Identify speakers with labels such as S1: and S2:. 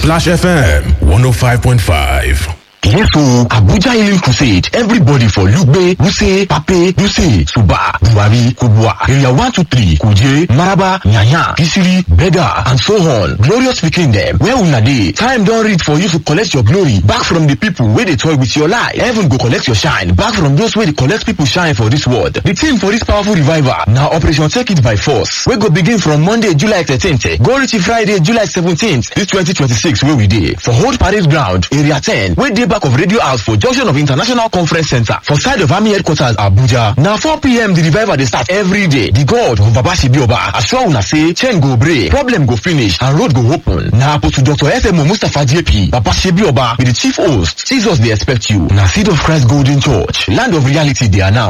S1: Splash FM 105.5.
S2: Yes, so Abuja Healing Crusade. Everybody for Lugbe, Wuse, Pape, Duse, Suba, Buhari, Kubwa, Area 123, Kuje, Maraba, Nyanya, Kisiri, Bega, and so on. Glorious speaking them. Where una dey? Time don't reach for you to collect your glory back from the people where they toy with your life. Heaven go collect your shine back from those where they collect people shine for this world. The team for this powerful revival now Operation Take It by Force. We go begin from Monday, July 13th. Go reach Friday, July 17th. This 2026 where we dey for Hold Parade Ground, Area 10. Where they back of Radio House for junction of International Conference Center for side of Army Headquarters Abuja. Now 4 p.m. the revival they start every day. The God of Baba Shibioba assure una say chain go break, problem go finish, and road go open. Now Apostle Dr. SMO Mustafa JP, Baba Shibioba with the chief host. Jesus they expect you. Now Seed of Christ Golden Church, land of reality they are now.